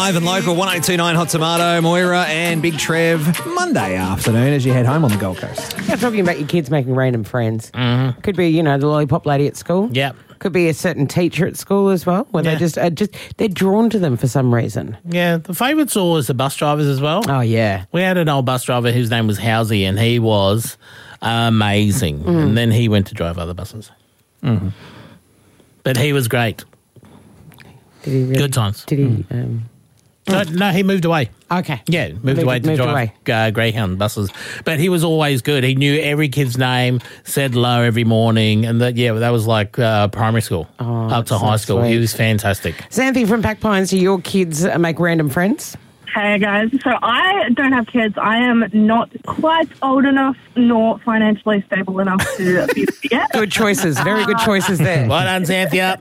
Live and local, 1029 Hot Tomato, Moira and Big Trev, Monday afternoon as you head home on the Gold Coast. You're talking about your kids making random friends. Mm-hmm. Could be, the lollipop lady at school. Yep. Could be a certain teacher at school as well, where they just they're drawn to them for some reason. Yeah, the favourite's always the bus drivers as well. Oh, yeah. We had an old bus driver whose name was Housey, and he was amazing. Mm-hmm. And then he went to drive other buses. Mm-hmm. But he was great. Did he really? Good times. Did he? No, he moved away. Okay. Yeah, moved away to drive Greyhound buses. But he was always good. He knew every kid's name, said hello every morning, and that was like primary school up to high school. Sweet. He was fantastic. Xanthi from Pack Pines, do your kids make random friends? Hey guys, so I don't have kids. I am not quite old enough nor financially stable enough to be yet. Good choices, very good choices there. Well done, Xanthia.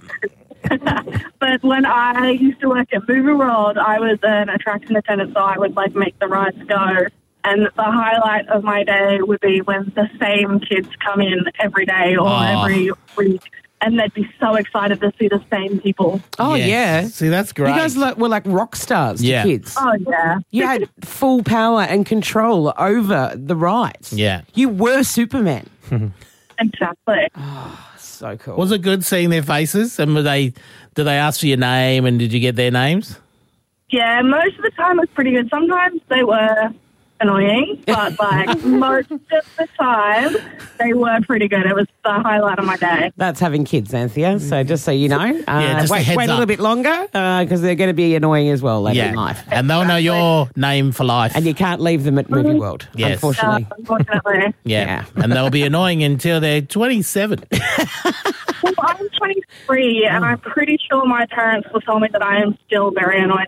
But when I used to work at Movie World, I was an attraction attendant, so I would make the rides go. And the highlight of my day would be when the same kids come in every day or every week. And they'd be so excited to see the same people. Oh, yes. yeah. See, that's great. You guys were like rock stars to kids. Oh, yeah. You had full power and control over the rides. Yeah. You were Superman. Exactly. Oh, so cool. Was it good seeing their faces? And did they ask for your name and did you get their names? Yeah, most of the time it was pretty good. Sometimes they were annoying, but most of the time they were pretty good. It was the highlight of my day. That's having kids, Anthea. So just so you know, wait a little bit longer because they're going to be annoying as well later in life. And they'll know your name for life. And you can't leave them at Movie World, unfortunately. Unfortunately. Yeah. And they'll be annoying until they're 27. Well, I'm 23 and I'm pretty sure my parents will tell me that I am still very annoying.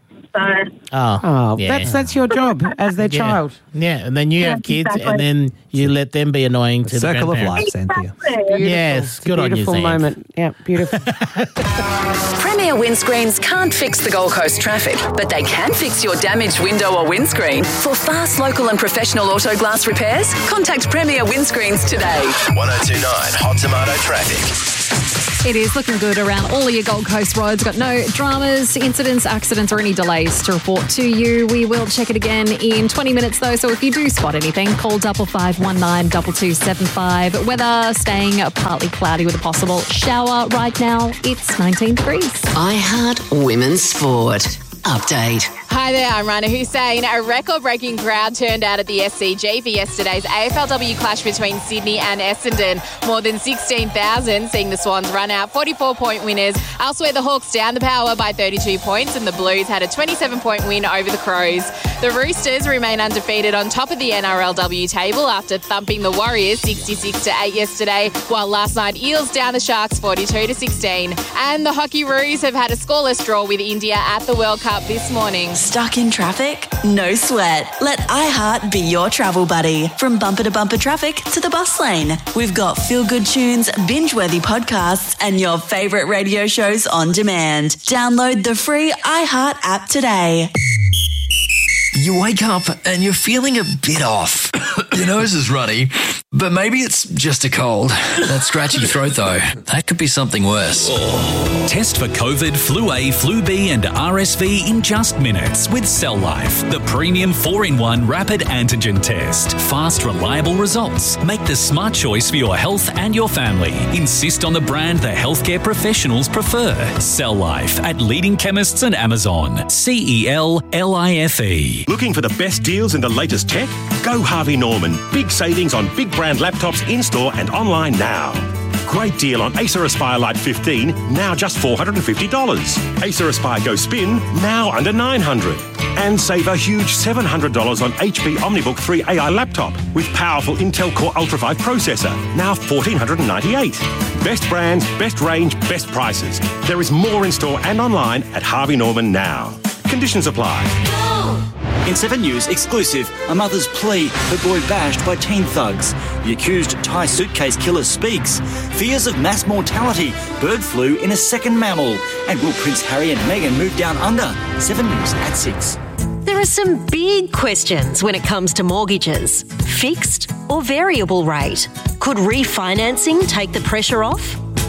So. That's your job as their child. Yeah, and then you have kids and then you let them be annoying to the circle of life, Exactly. Xanthia. Yes, good on you, Beautiful Xanth. moment. Yeah, beautiful. Premier Windscreens can't fix the Gold Coast traffic, but they can fix your damaged window or windscreen. For fast, local and professional auto glass repairs, contact Premier Windscreens today. 1029 Hot Tomato Traffic. It is looking good around all of your Gold Coast roads. Got no dramas, incidents, accidents or any delays to report to you. We will check it again in 20 minutes though, so if you do spot anything, call 5519 2275. Weather staying partly cloudy with a possible shower. Right now, it's 19 degrees. iHeart Women's Sport. Update. Hi there, I'm Rana Hussein. A record-breaking crowd turned out at the SCG for yesterday's AFLW clash between Sydney and Essendon. More than 16,000 seeing the Swans run out 44-point winners. Elsewhere, the Hawks down the power by 32 points and the Blues had a 27-point win over the Crows. The Roosters remain undefeated on top of the NRLW table after thumping the Warriors 66-8 yesterday, while last night Eels down the Sharks 42-16. And the Hockey Roos have had a scoreless draw with India at the World Cup this morning. Stuck in traffic? No sweat. Let iHeart be your travel buddy. From bumper to bumper traffic to the bus lane. We've got feel-good tunes, binge-worthy podcasts, and your favourite radio shows on demand. Download the free iHeart app today. You wake up and you're feeling a bit off. Your nose is runny, but maybe it's just a cold. That scratchy throat, though, that could be something worse. Test for COVID, Flu A, Flu B and RSV in just minutes with Cell Life, the premium 4-in-1 rapid antigen test. Fast, reliable results. Make the smart choice for your health and your family. Insist on the brand the healthcare professionals prefer. Cell Life at leading chemists and Amazon. CELLIFE. Looking for the best deals and the latest tech? Go Harvey Norman. Big savings on big brand laptops in-store and online now. Great deal on Acer Aspire Lite 15, now just $450. Acer Aspire Go Spin, now under $900. And save a huge $700 on HP OmniBook 3 AI laptop with powerful Intel Core Ultra 5 processor, now $1,498. Best brands, best range, best prices. There is more in store and online at Harvey Norman now. Conditions apply. In 7 News exclusive, a mother's plea, her boy bashed by teen thugs. The accused Thai suitcase killer speaks. Fears of mass mortality, bird flu in a second mammal. And will Prince Harry and Meghan move down under? 7 News at 6. There are some big questions when it comes to mortgages. Fixed or variable rate? Could refinancing take the pressure off?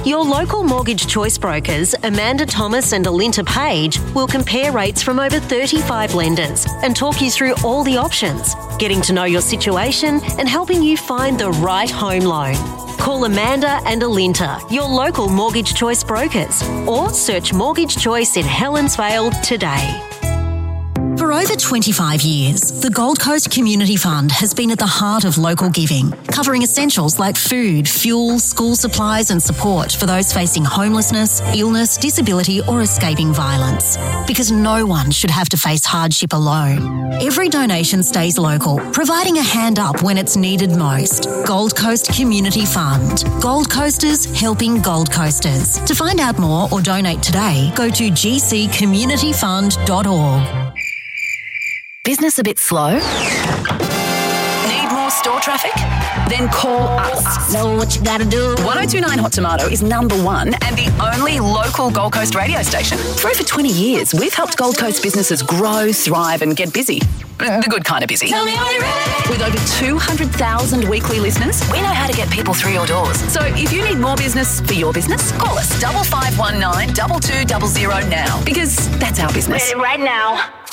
Your local mortgage choice brokers, Amanda Thomas and Alinta Page, will compare rates from over 35 lenders and talk you through all the options, getting to know your situation and helping you find the right home loan. Call Amanda and Alinta, your local mortgage choice brokers, or search Mortgage Choice in Helensvale today. For over 25 years, the Gold Coast Community Fund has been at the heart of local giving, covering essentials like food, fuel, school supplies and support for those facing homelessness, illness, disability or escaping violence. Because no one should have to face hardship alone. Every donation stays local, providing a hand up when it's needed most. Gold Coast Community Fund. Gold Coasters helping Gold Coasters. To find out more or donate today, go to gccommunityfund.org. Business a bit slow? Need more store traffic? Then call us. Know what you gotta do. 1029 Hot Tomato is number one and the only local Gold Coast radio station. For over 20 years, we've helped Gold Coast businesses grow, thrive and get busy. The good kind of busy. Tell me, are you ready? With over 200,000 weekly listeners, we know how to get people through your doors. So if you need more business for your business, call us 5519 2200 now because that's our business. Ready right now.